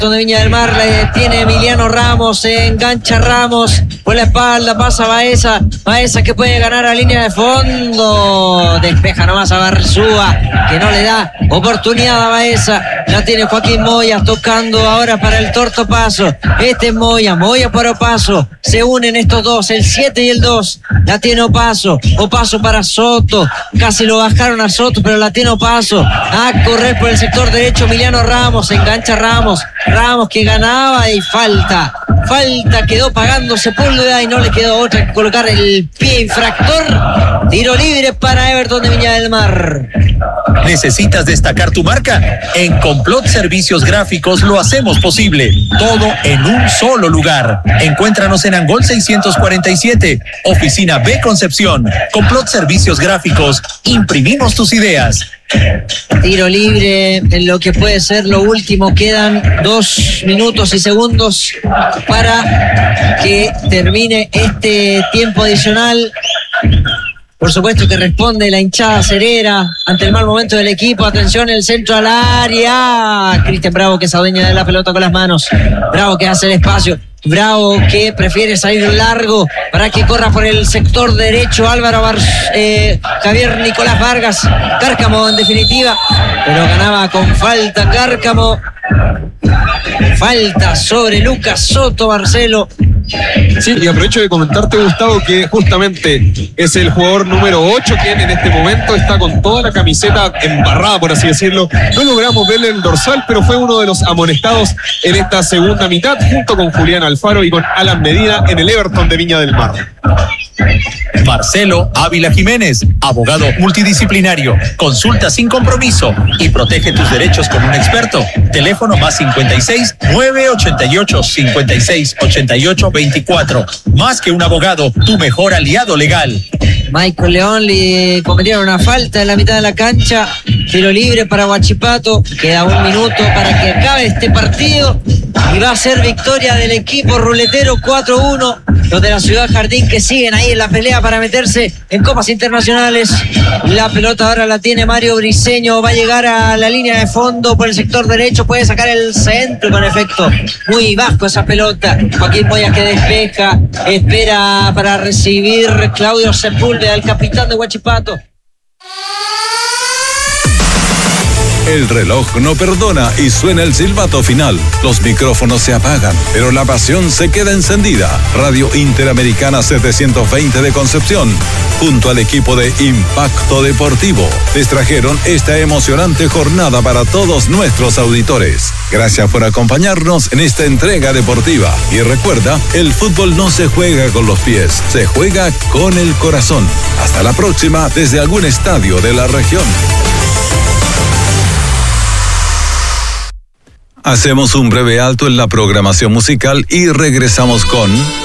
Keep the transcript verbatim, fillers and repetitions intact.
donde Viña del Mar le tiene Emiliano Ramos, se engancha Ramos por la espalda, pasa Baeza, Baeza que puede ganar a línea de fondo, despeja nomás a Barzúa, que no le da oportunidad a Baeza, la tiene Joaquín Moya, tocando ahora para el Torto Paso, este es Moya, Moya para Opaso, se unen estos dos, el siete y el dos, la tiene Opaso, Opaso para Soto, casi lo bajaron a Soto, pero la tiene Opaso, a correr por el sector derecho Emiliano Ramos, se engancha Ramos, Ramos que ganaba y falta, falta, quedó pagando Sepúlveda y no le quedó otra que colocar el pie infractor. Tiro libre para Everton de Viña del Mar. ¿Necesitas destacar tu marca? En Complot Servicios Gráficos lo hacemos posible, todo en un solo lugar. Encuéntranos en Angol seiscientos cuarenta y siete, Oficina B Concepción. Complot Servicios Gráficos, imprimimos tus ideas. Tiro libre en lo que puede ser lo último, quedan dos minutos y segundos para que termine este tiempo adicional. Por supuesto que responde la hinchada cerera ante el mal momento del equipo. Atención, el centro al área. Cristian Bravo que se adueña de la pelota con las manos. Bravo que hace el espacio. Bravo que prefiere salir largo para que corra por el sector derecho Álvaro Bar eh, Javier Nicolás Vargas. Cárcamo en definitiva, pero ganaba con falta Cárcamo. Falta sobre Lucas Soto, Marcelo. Sí, y aprovecho de comentarte, Gustavo, que justamente es el jugador número ocho quien en este momento está con toda la camiseta embarrada, por así decirlo. No logramos verle el dorsal, pero fue uno de los amonestados en esta segunda mitad, junto con Julián Alfaro y con Alan Medina en el Everton de Viña del Mar. Marcelo Ávila Jiménez, abogado multidisciplinario. Consulta sin compromiso y protege tus derechos con un experto. Teléfono más cincuenta y seis, nueve ochenta y ocho, cincuenta y seis, ochenta y ocho, veinticuatro. Más que un abogado, tu mejor aliado legal. Michael León le cometieron una falta en la mitad de la cancha. Tiro libre para Huachipato. Queda un minuto para que acabe este partido. Y va a ser victoria del equipo ruletero cuatro uno. Los de la Ciudad Jardín que siguen ahí en la pelea para meterse en copas internacionales. La pelota ahora la tiene Mario Briseño. Va a llegar a la línea de fondo por el sector derecho. Puede sacar el centro con efecto. Muy bajo esa pelota. Joaquín Moya que despeja. Espera para recibir Claudio Sepúlveda, el capitán de Huachipato. El reloj no perdona y suena el silbato final. Los micrófonos se apagan, pero la pasión se queda encendida. Radio Interamericana setecientos veinte de Concepción, junto al equipo de Impacto Deportivo, les trajeron esta emocionante jornada para todos nuestros auditores. Gracias por acompañarnos en esta entrega deportiva. Y recuerda, el fútbol no se juega con los pies, se juega con el corazón. Hasta la próxima desde algún estadio de la región. Hacemos un breve alto en la programación musical y regresamos con